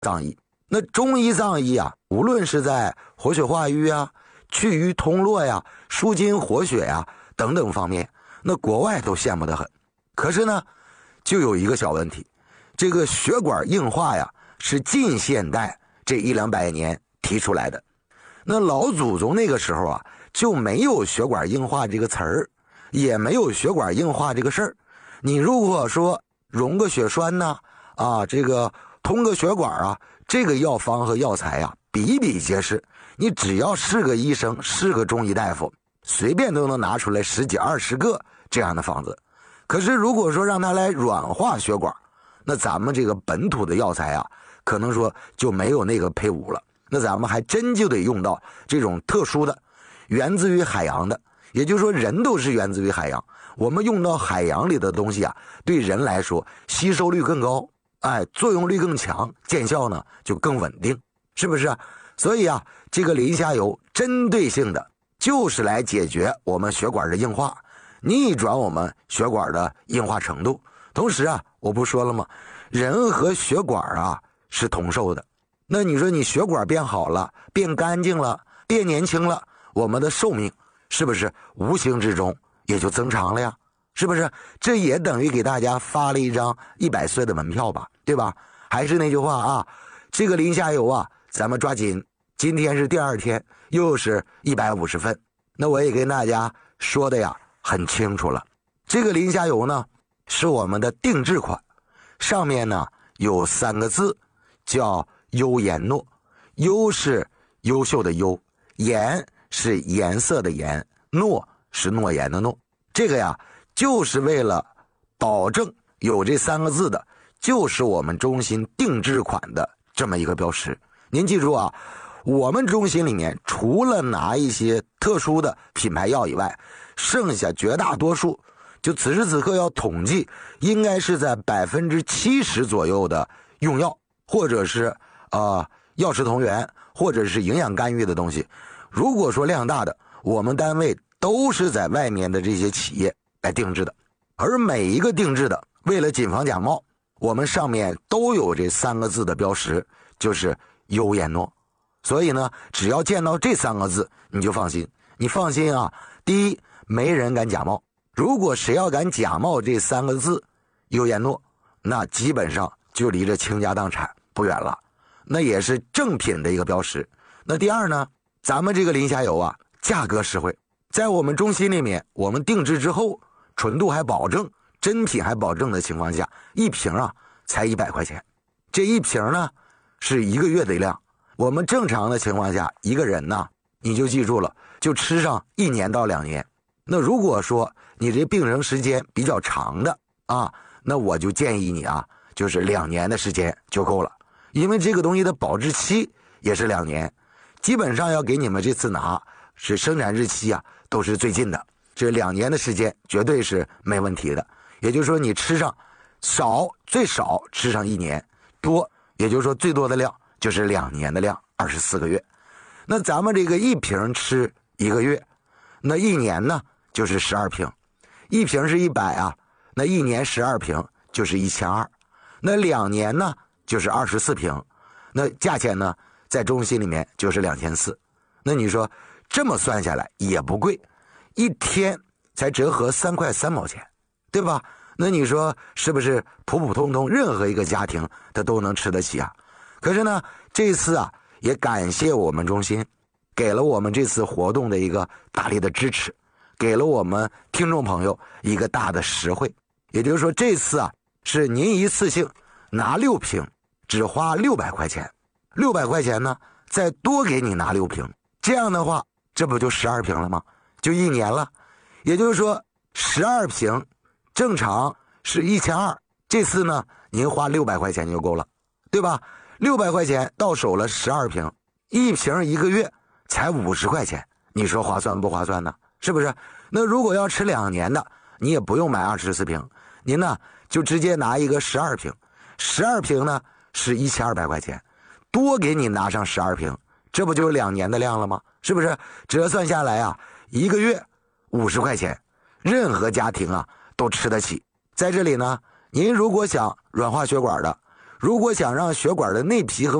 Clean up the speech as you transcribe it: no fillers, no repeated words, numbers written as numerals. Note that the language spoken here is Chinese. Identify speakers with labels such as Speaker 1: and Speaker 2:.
Speaker 1: 脏医。那中医脏医啊，无论是在活血化瘀啊、去瘀通络呀、舒筋活血呀等等方面，那国外都羡慕得很。可是呢，就有一个小问题，这个血管硬化呀，是近现代这100-200年提出来的。那老祖宗那个时候啊，就没有血管硬化这个词儿，也没有血管硬化这个事儿。你如果说溶个血栓呢，这个通个血管啊，这个药方和药材啊比比皆是。你只要是个医生，是个中医大夫，随便都能拿出来10几20个这样的方子。可是如果说让他来软化血管，那咱们这个本土的药材啊，可能说就没有那个配伍了。那咱们还真就得用到这种特殊的源自于海洋的，也就是说人都是源自于海洋，我们用到海洋里的东西啊，对人来说吸收率更高，作用率更强，见效呢就更稳定，是不是？所以啊，这个磷虾油针对性的就是来解决我们血管的硬化，逆转我们血管的硬化程度。同时啊，我不说了吗？人和血管啊是同寿的。那你说你血管变好了，变干净了，变年轻了，我们的寿命是不是无形之中也就增长了呀？是不是？这也等于给大家发了一张100岁的门票吧，对吧？还是那句话啊，这个磷虾油啊，咱们抓紧，今天是第2天，又是150份。那我也跟大家说的呀很清楚了，这个磷虾油呢是我们的定制款，上面呢有3个字叫优颜诺。优是优秀的优，颜是颜色的颜，诺是诺言的诺。这个呀就是为了保证有这3个字的，就是我们中心定制款的这么一个标识。您记住啊，我们中心里面除了拿一些特殊的品牌药以外，剩下绝大多数，就此时此刻要统计，应该是在70%左右的用药，或者是药食同源，或者是营养干预的东西。如果说量大的，我们单位都是在外面的这些企业来定制的，而每一个定制的，为了谨防假冒，我们上面都有这3个字的标识，就是优颜诺。所以呢，只要见到这3个字，你就放心。你放心啊，第一，没人敢假冒。如果谁要敢假冒这3个字优颜诺，那基本上就离着倾家荡产不远了，那也是正品的一个标识。那第二呢，咱们这个磷虾油啊，价格实惠，在我们中心里面，我们定制之后，纯度还保证，真品还保证的情况下，一瓶啊才100块钱。这一瓶呢是1个月的量，我们正常的情况下，一个人呢，你就记住了，就吃上1年到2年。那如果说你这病程时间比较长的啊，那我就建议你啊，就是2年的时间就够了，因为这个东西的保质期也是2年，基本上要给你们这次拿是生产日期啊都是最近的，这2年的时间绝对是没问题的。也就是说你吃上少，最少吃上1年，多也就是说最多的量就是2年的量，24个月。那咱们这个一瓶吃1个月，那1年呢就是12瓶，一瓶是100啊，那1年12瓶就是1200，那2年呢就是24瓶，那价钱呢在中心里面就是2400。那你说这么算下来也不贵，一天才折合3块3毛钱，对吧？那你说是不是普普通通任何一个家庭他都能吃得起啊？可是呢，这次啊也感谢我们中心给了我们这次活动的一个大力的支持，给了我们听众朋友一个大的实惠。也就是说这次啊是您一次性拿6瓶，只花600块钱，600块钱呢再多给你拿6瓶，这样的话这不就12瓶了吗？就1年了。也就是说12瓶正常是1200，这次呢您花600块钱就够了，对吧？600块钱到手了12瓶，一瓶1个月才50块钱，你说划算不划算呢？是不是？那如果要吃2年的，你也不用买24瓶，您呢就直接拿一个12瓶，12瓶呢是1200块钱，多给你拿上12瓶，这不就是2年的量了吗？是不是？折算下来啊，1个月50块钱，任何家庭啊都吃得起。在这里呢，您如果想软化血管的， 如果想让血管的内皮和